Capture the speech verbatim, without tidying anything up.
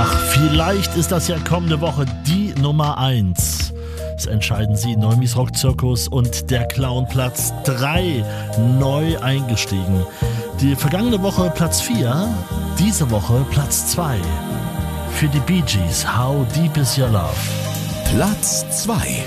Vielleicht ist das ja kommende Woche die Nummer eins. Es entscheiden sie Neumis Rock Zirkus und der Clown Platz drei neu eingestiegen. Die vergangene Woche Platz vier, diese Woche Platz zwei. Für die Bee Gees, How Deep Is Your Love? Platz zwei.